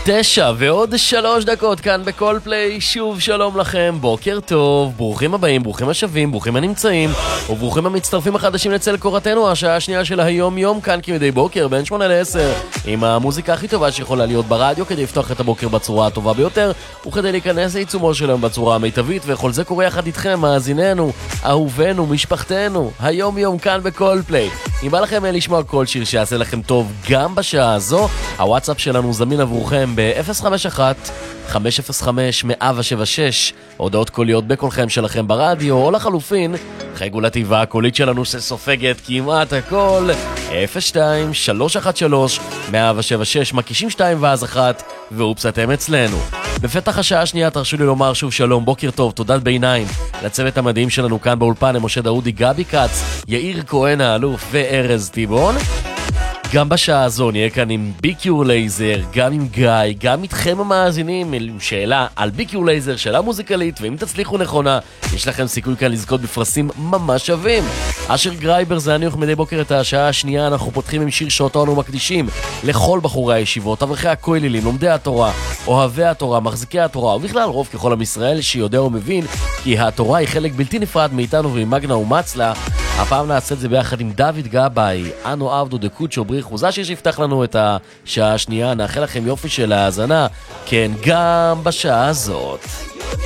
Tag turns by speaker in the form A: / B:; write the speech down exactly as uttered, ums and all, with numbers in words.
A: תשע ועוד שלוש דקות כאן בכל פליי. שוב שלום לכם, בוקר טוב, ברוכים הבאים, ברוכים השבים, ברוכים הנמצאים וברוכים המצטרפים החדשים לצל קורתנו. השעה השנייה של היום יום כאן כמדי בוקר בין שמונה לעשר עם המוזיקה הכי טובה שיכולה להיות ברדיו כדי לפתוח את הבוקר בצורה הטובה ביותר וכדי להיכנס לעיצומו שלהם בצורה המיטבית, וכל זה קורה יחד איתכם, מאזיננו, אהובנו, משפחתנו, היום יום כאן בכל פליי. אם בא לכם לשמוע כל שיר שיעשה לכם טוב גם בשעה הזו, הוואטסאפ שלנו זמין עבורכם ב-אפס חמש אחת חמש אפס חמש מאה שבע שש, הודעות קוליות בקולכם שלכם ברדיו, או לחלופין חייגו לתיבה הקולית שלנו שסופגת כמעט הכל, אפס שתיים שלוש אחת שלוש מאה שבע שש, מקישים שתיים ואז אחת ואופס אתם אצלנו. בפתח השעה השנייה תרשו לי לומר שוב שלום, בוקר טוב, תודת ביניים לצוות המדהים שלנו כאן באולפן, משה דאודי, גבי קץ, יאיר כהן האלוף וארז טיבון. גם בשעה הזו נהיה כאן עם ביקיור לייזר, גם עם גיא, גם איתכם המאזינים, עם שאלה על ביקיור לייזר, שאלה מוזיקלית, ואם תצליחו נכונה, יש לכם סיכוי כאן לזכות בפרסים ממש שווים. אשר גרייבר זה אני וכמדי בוקר את השעה השנייה, אנחנו פותחים עם שיר שאותנו מקדישים לכל בחורי הישיבות, אברכי הכוללים, לומדי התורה, אוהבי התורה, מחזיקי התורה, ובכלל רוב ככל עם ישראל שיודע ומבין כי התורה היא חלק בלתי נפרד מאיתנו ועם מגנה ומצלה. הפעם נעשה את זה ביחד עם דוד גבאי, אנו עבדו דקוצ'ו בריחו, זה השיר שיפתח לנו את השעה השנייה. נאחל לכם יופי של האזנה, כן, גם בשעה הזאת.